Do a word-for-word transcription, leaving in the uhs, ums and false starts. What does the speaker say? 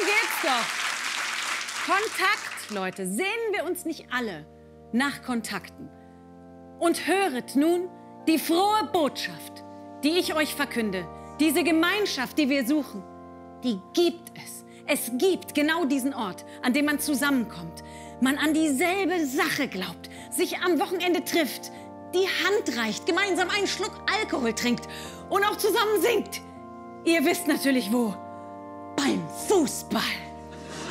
geht's doch. Kontakt, Leute. Sehnen wir uns nicht alle nach Kontakten? Und höret nun die frohe Botschaft, die ich euch verkünde. Diese Gemeinschaft, die wir suchen, die gibt es. Es gibt genau diesen Ort, an dem man zusammenkommt. Man an dieselbe Sache glaubt, sich am Wochenende trifft, die Hand reicht, gemeinsam einen Schluck Alkohol trinkt und auch zusammen singt. Ihr wisst natürlich wo. Beim Fußball.